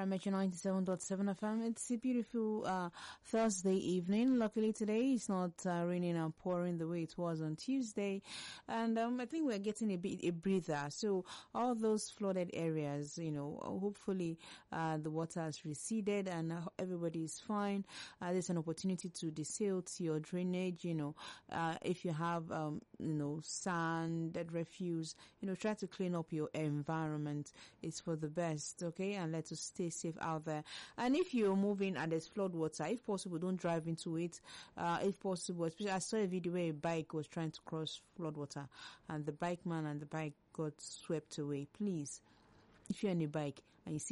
Metro 97.7 FM. It's a beautiful Thursday evening. Luckily today it's not raining and pouring the way it was on Tuesday. And I think we're getting a breather. So all those flooded areas, hopefully the water has receded and everybody is fine. There's an opportunity to desilt your drainage, if you have sand, dead refuse, try to clean up your environment. It's for the best, okay? And let us stay safe out there. And if you're moving and there's flood water, if possible, don't drive into it. If possible, especially I saw a video where a bike was trying to cross flood water and the bike man and the bike got swept away. Please, if you're on a bike and you see